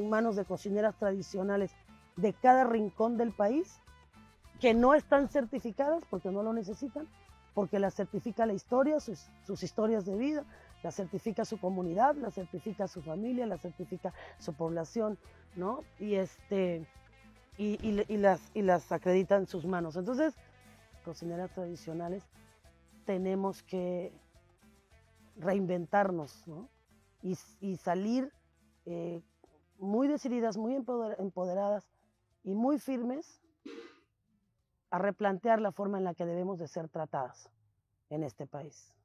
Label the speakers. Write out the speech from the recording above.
Speaker 1: en manos de cocineras tradicionales de cada rincón del país, que no están certificadas porque no lo necesitan, porque las certifica la historia, sus historias de vida, la certifica su comunidad, la certifica su familia, la certifica su población, ¿no? Y las acredita en sus manos. Entonces, cocineras tradicionales, tenemos que reinventarnos, ¿no? Y salir muy decididas, muy empoderadas y muy firmes a replantear la forma en la que debemos de ser tratadas en este país.